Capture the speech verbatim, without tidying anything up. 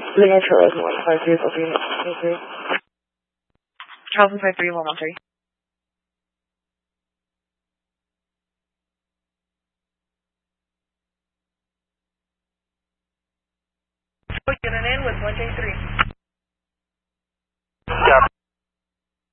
Linear Charles one five three will be three. Charles one five three one one three. Getting in with one J three.